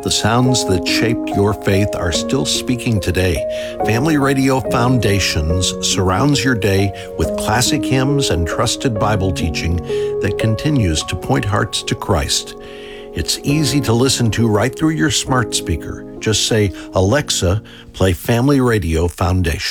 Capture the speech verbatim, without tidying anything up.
The sounds that shaped your faith are still speaking today. Family Radio Foundations surrounds your day with classic hymns and trusted Bible teaching that continues to point hearts to Christ. It's easy to listen to right through your smart speaker. Just say, "Alexa, play Family Radio Foundation."